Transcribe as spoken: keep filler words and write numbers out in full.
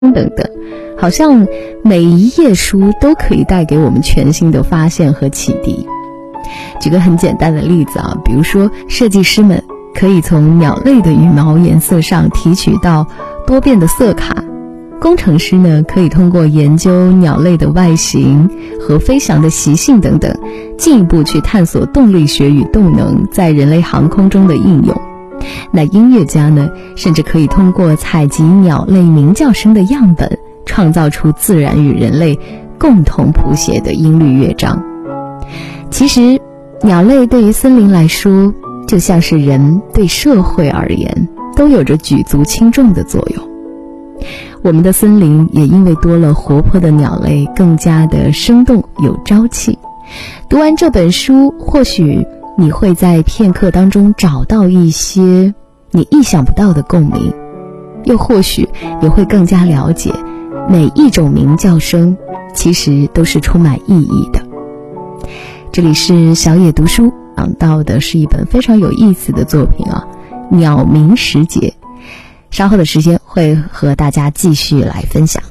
等等，好像每一页书都可以带给我们全新的发现和启迪。举个很简单的例子啊，比如说设计师们可以从鸟类的羽毛颜色上提取到多变的色卡，工程师呢可以通过研究鸟类的外形和飞翔的习性等等，进一步去探索动力学与动能在人类航空中的应用。那音乐家呢，甚至可以通过采集鸟类鸣叫声的样本，创造出自然与人类共同谱写的音律乐章。其实鸟类对于森林来说，就像是人对社会而言，都有着举足轻重的作用。我们的森林也因为多了活泼的鸟类，更加的生动有朝气。读完这本书，或许你会在片刻当中找到一些你意想不到的共鸣，又或许也会更加了解每一种鸣叫声其实都是充满意义的。这里是小野读书，讲到的是一本非常有意思的作品啊，鸟鸣时节。稍后的时间会和大家继续来分享。